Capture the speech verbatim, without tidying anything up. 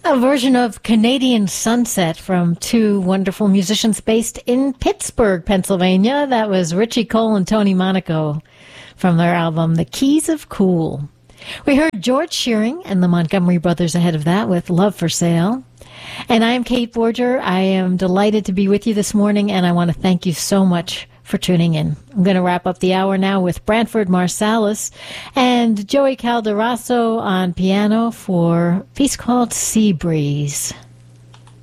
A version of Canadian Sunset from two wonderful musicians based in Pittsburgh, Pennsylvania. That was Richie Cole and Tony Monaco from their album The Keys of Cool. We heard George Shearing and the Montgomery Brothers ahead of that with Love for Sale. And I am Kate Borger. I am delighted to be with you this morning, and I want to thank you so much for tuning in. I'm going to wrap up the hour now with Branford Marsalis and Joey Calderosso on piano for a piece called Sea Breeze.